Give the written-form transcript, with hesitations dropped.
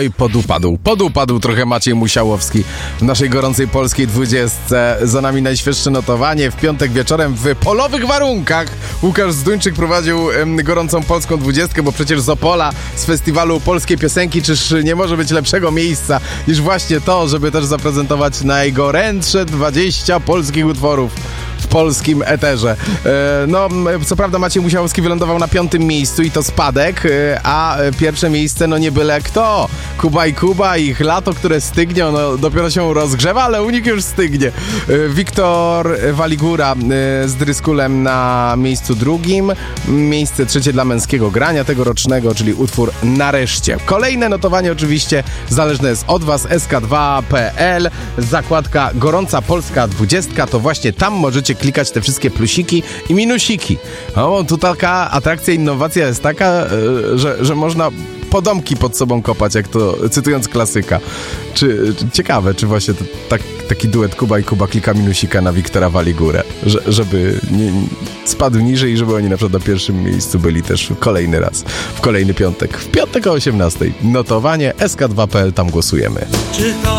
Oj, podupadł trochę Maciej Musiałowski w naszej gorącej polskiej 20. Za nami najświeższe notowanie. W piątek wieczorem w polowych warunkach Łukasz Zduńczyk prowadził gorącą polską 20, bo przecież z Opola, z festiwalu Polskiej Piosenki, czyż nie może być lepszego miejsca niż właśnie to, żeby też zaprezentować najgorętsze 20 polskich utworów w polskim eterze. No, co prawda Maciej Musiałowski wylądował na 5. miejscu i to spadek, a pierwsze miejsce no nie byle kto. Kuba, ich lato, które stygnie, ono dopiero się rozgrzewa, ale u nich już stygnie. Wiktor Waligura z Dryskulem na miejscu 2. Miejsce 3 dla męskiego grania tegorocznego, czyli utwór Nareszcie. Kolejne notowanie oczywiście zależne jest od was, sk2.pl, zakładka Gorąca Polska 20, to właśnie tam możecie klikać te wszystkie plusiki i minusiki. O, tu taka atrakcja, innowacja jest taka, że można podomki pod sobą kopać, jak to cytując klasyka. Ciekawe, czy właśnie taki duet Kuba klika minusika na Wiktora Waligurę, żeby nie spadł niżej i żeby oni na przykład na pierwszym miejscu byli też kolejny raz, w kolejny piątek. W piątek o 18:00. Notowanie sk2.pl, tam głosujemy.